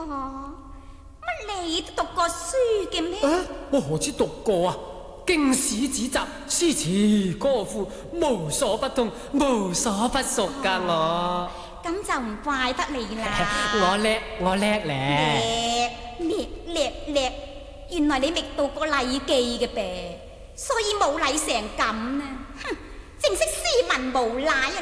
乜你都讀過書嘅咩？ 我何止讀過啊！經史子集、詩詞歌賦，無所不通，無所不熟噶我。 咁就唔怪得你啦。 我叻咧。 叻！原來你未讀過禮記嘅唄，所以冇禮成咁啊！哼，正式斯文無賴啊